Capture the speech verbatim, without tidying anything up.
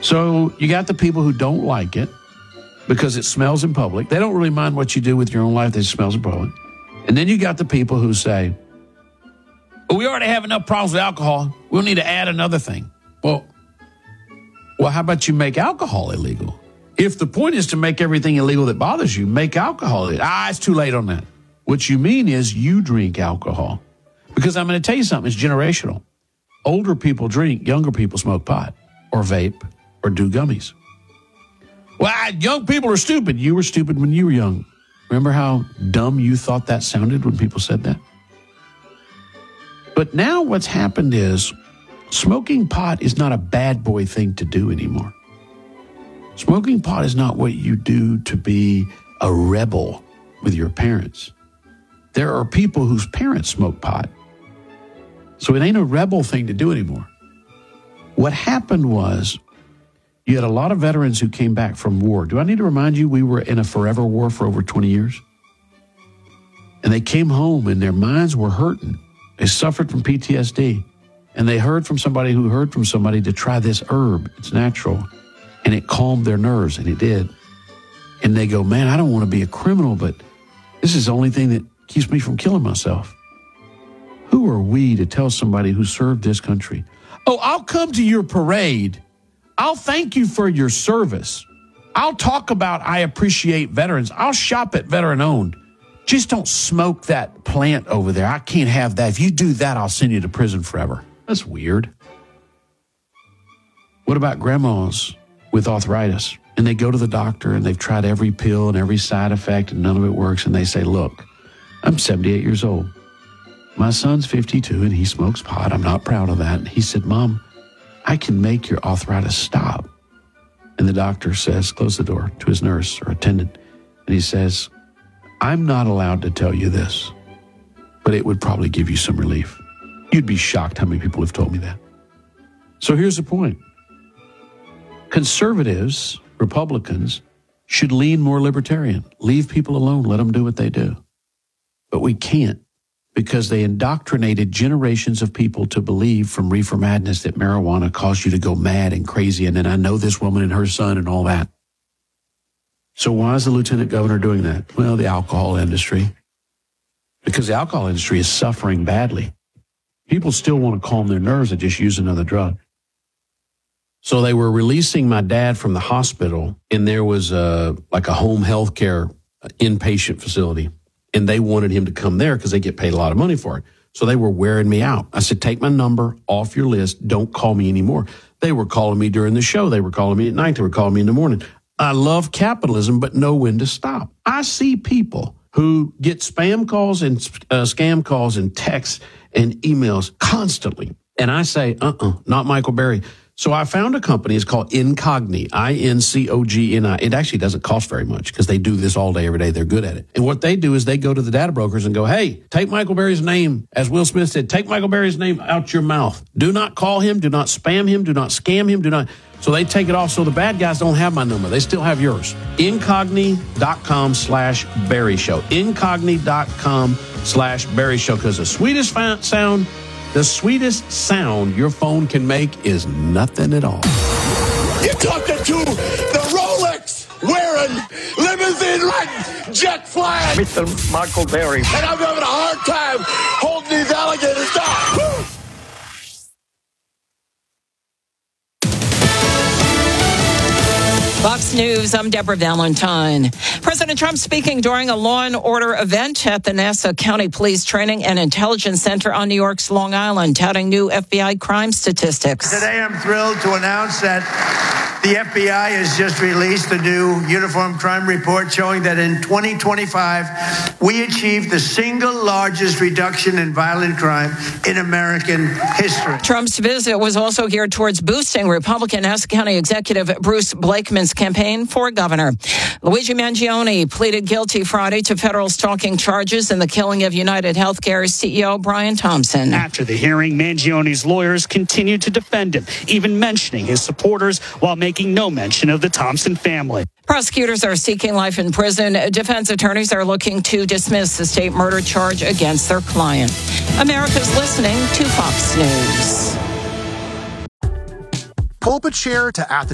So you got the people who don't like it because it smells in public. They don't really mind what you do with your own life. It smells in public. And then you got the people who say, well, we already have enough problems with alcohol. We'll need to add another thing. Well, well, how about you make alcohol illegal? If the point is to make everything illegal that bothers you, make alcohol illegal. Ah, it's too late on that. What you mean is you drink alcohol. Because I'm going to tell you something, it's generational. Older people drink, younger people smoke pot or vape or do gummies. Well, young people are stupid. You were stupid when you were young. Remember how dumb you thought that sounded when people said that? But now what's happened is smoking pot is not a bad boy thing to do anymore. Smoking pot is not what you do to be a rebel with your parents. There are people whose parents smoke pot. So it ain't a rebel thing to do anymore. What happened was you had a lot of veterans who came back from war. Do I need to remind you we were in a forever war for over twenty years? And they came home and their minds were hurting. They suffered from P T S D. And they heard from somebody who heard from somebody to try this herb. It's natural. And it calmed their nerves, and it did. And they go, man, I don't want to be a criminal, but this is the only thing that keeps me from killing myself. Who are we to tell somebody who served this country, oh, I'll come to your parade. I'll thank you for your service. I'll talk about I appreciate veterans. I'll shop at veteran-owned. Just don't smoke that plant over there. I can't have that. If you do that, I'll send you to prison forever. That's weird. What about grandmas with arthritis? And they go to the doctor and they've tried every pill and every side effect and none of it works. And they say, look, I'm seventy-eight years old. My son's fifty-two and he smokes pot. I'm not proud of that. And he said, Mom, I can make your arthritis stop. And the doctor says, close the door to his nurse or attendant. And he says, I'm not allowed to tell you this, but it would probably give you some relief. You'd be shocked how many people have told me that. So here's the point. Conservatives, Republicans, should lean more libertarian. Leave people alone. Let them do what they do. But we can't because they indoctrinated generations of people to believe from Reefer Madness that marijuana caused you to go mad and crazy. And then I know this woman and her son and all that. So why is the lieutenant governor doing that? Well, the alcohol industry. Because the alcohol industry is suffering badly. People still want to calm their nerves and just use another drug. So they were releasing my dad from the hospital, and there was a, like a home health care inpatient facility, and they wanted him to come there because they get paid a lot of money for it. So they were wearing me out. I said, take my number off your list. Don't call me anymore. They were calling me during the show. They were calling me at night. They were calling me in the morning. I love capitalism, but know when to stop. I see people who get spam calls and uh, scam calls and texts and emails constantly. And I say, uh-uh, not Michael Berry. So I found a company. It's called Incogni, I N C O G N I. It actually doesn't cost very much because they do this all day, every day. They're good at it. And what they do is they go to the data brokers and go, hey, take Michael Berry's name. As Will Smith said, take Michael Berry's name out your mouth. Do not call him. Do not spam him. Do not scam him. Do not. So they take it off so the bad guys don't have my number. They still have yours. Incogni.com slash Berry Show. Incogni.com slash Berry Show. Because the sweetest sound, the sweetest sound your phone can make is nothing at all. You're talking to the Rolex wearing, limousine riding, jet flying Mister Michael Berry. And I'm having a hard time holding these alligators down. Woo! Fox News, I'm Deborah Valentine. President Trump speaking during a Law and Order event at the Nassau County Police Training and Intelligence Center on New York's Long Island, touting new F B I crime statistics. Today I'm thrilled to announce that the F B I has just released a new uniform crime report showing that in twenty twenty-five, we achieved the single largest reduction in violent crime in American history. Trump's visit was also geared towards boosting Republican Nassau County Executive Bruce Blakeman's campaign for governor. Luigi Mangione pleaded guilty Friday to federal stalking charges in the killing of United Healthcare C E O Brian Thompson. After the hearing, Mangione's lawyers continued to defend him, even mentioning his supporters while making no mention of the Thompson family. Prosecutors are seeking life in prison. Defense attorneys are looking to dismiss the state murder charge against their client. America's listening to Fox News. Pull up a chair to at the